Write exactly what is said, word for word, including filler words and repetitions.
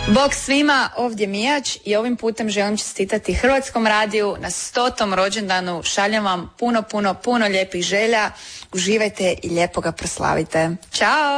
Bog svima, ovdje Mijač i ovim putem želim čestitati Hrvatskom radiju na stotom rođendanu. Šaljem vam puno, puno, puno lijepih želja. Uživajte i lijepo ga proslavite. Ćao!